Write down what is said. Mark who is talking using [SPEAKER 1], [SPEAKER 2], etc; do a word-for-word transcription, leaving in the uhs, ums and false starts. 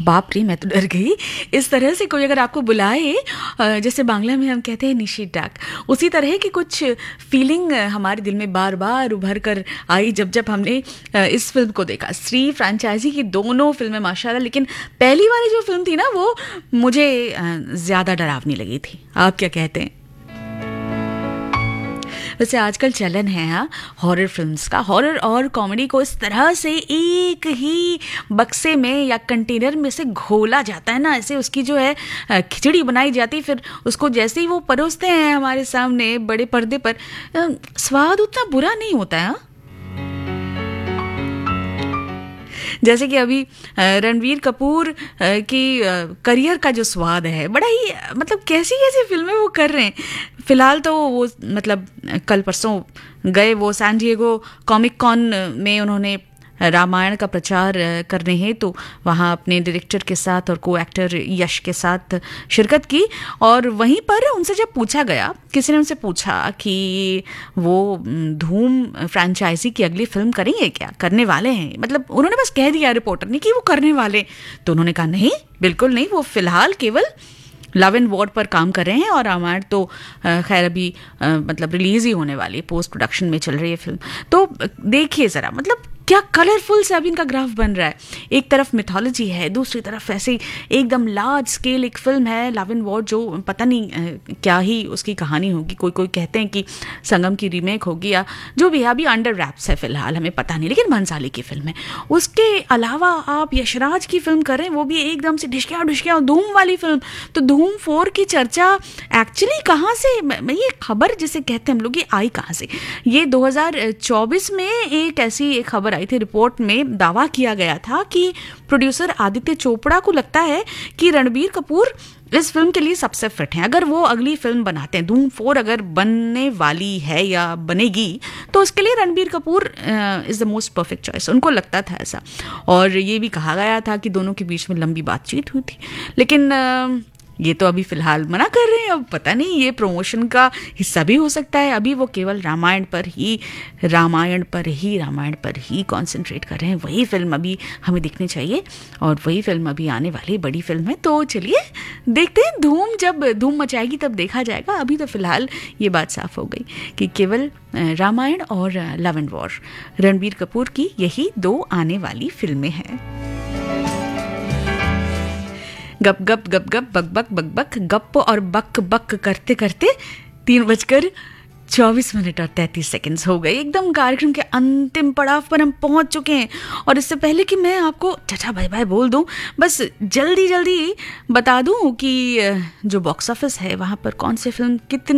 [SPEAKER 1] बाप रे, मैं तो डर गई। इस तरह से कोई अगर आपको बुलाए, जैसे बांग्ला में हम कहते हैं निशी डाक, उसी तरह की कुछ फीलिंग हमारे दिल में बार बार उभर कर आई जब जब हमने इस फिल्म को देखा। स्त्री फ्रेंचाइजी की दोनों फिल्में माशाल्लाह, लेकिन पहली वाली जो फिल्म थी ना वो मुझे ज़्यादा डरावनी लगी थी। आप क्या कहते हैं? वैसे आजकल चलन है हाँ हॉरर फिल्म्स का, हॉरर और कॉमेडी को इस तरह से एक ही बक्से में या कंटेनर में से घोला जाता है ना, ऐसे उसकी जो है खिचड़ी बनाई जाती, फिर उसको जैसे ही वो परोसते हैं हमारे सामने बड़े पर्दे पर, स्वाद उतना बुरा नहीं होता है। हाँ, जैसे कि अभी रणवीर कपूर की करियर का जो स्वाद है, बड़ा ही मतलब कैसी कैसी फिल्में वो कर रहे हैं। फिलहाल तो वो मतलब कल परसों गए वो सैन डिएगो कॉमिक कॉन में, उन्होंने रामायण का प्रचार करने हेतु तो वहाँ अपने डायरेक्टर के साथ और को एक्टर यश के साथ शिरकत की। और वहीं पर उनसे जब पूछा गया, किसी ने उनसे पूछा कि वो धूम फ्रेंचाइजी की अगली फिल्म करेंगे क्या, करने वाले हैं, मतलब उन्होंने बस कह दिया रिपोर्टर ने कि वो करने वाले, तो उन्होंने कहा नहीं बिल्कुल नहीं, वो फिलहाल केवल लव एंड वॉर पर काम कर रहे हैं और रामायण तो खैर अभी मतलब रिलीज ही होने वाली है, पोस्ट प्रोडक्शन में चल रही है फिल्म। तो देखिए ज़रा मतलब क्या कलरफुल सा अभी इनका ग्राफ बन रहा है। एक तरफ मिथोलॉजी है, दूसरी तरफ ऐसे एकदम लार्ज स्केल एक फिल्म है लव एंड वॉर, जो पता नहीं क्या ही उसकी कहानी होगी। कोई कोई कहते हैं कि संगम की रीमेक होगी या जो भी है, अभी अंडर रैप्स है फिलहाल, हमें पता नहीं, लेकिन भंसाली की फिल्म है। उसके अलावा आप यशराज की फिल्म करें, वो भी एकदम से ढिशकिया ढिशकिया धूम वाली फिल्म। तो धूम फोर की चर्चा एक्चुअली कहाँ से, ये खबर जिसे कहते हैं हम लोग, ये आई कहाँ से? ये दो हज़ार चौबीस में एक ऐसी एक खबर आई थी, रिपोर्ट में दावा किया गया था कि प्रोड्यूसर आदित्य चोपड़ा को लगता है कि रणबीर कपूर इस फिल्म के लिए सबसे फिट हैं। अगर वो अगली फिल्म बनाते हैं, धूम फोर अगर बनने वाली है या बनेगी, तो उसके लिए Ranbir Kapoor is the most perfect choice, उनको लगता था ऐसा। और ये भी कहा गया था कि दोनों के बीच में लंबी बातचीत हुई थी, लेकिन uh, ये तो अभी फिलहाल मना कर रहे हैं। अब पता नहीं ये प्रमोशन का हिस्सा भी हो सकता है। अभी वो केवल रामायण पर ही रामायण पर ही रामायण पर ही कंसंट्रेट कर रहे हैं। वही फिल्म अभी हमें देखनी चाहिए और वही फिल्म अभी आने वाली बड़ी फिल्म है। तो चलिए देखते हैं, धूम जब धूम मचाएगी तब देखा जाएगा। अभी तो फिलहाल ये बात साफ हो गई कि केवल रामायण और love and war, Ranbir Kapoor की यही दो आने वाली फिल्में हैं। गप गप गप गप बक बक बक बक गप और बक बक करते करते तीन बजकर चौबीस मिनट और तैंतीस सेकंड्स हो गए। एकदम कार्यक्रम के अंतिम पड़ाव पर हम पहुंच चुके हैं। और इससे पहले कि मैं आपको टाटा बाय बाय बोल दूं, बस जल्दी जल्दी बता दूं कि जो बॉक्स ऑफिस है वहां पर कौन सी फिल्म कितनी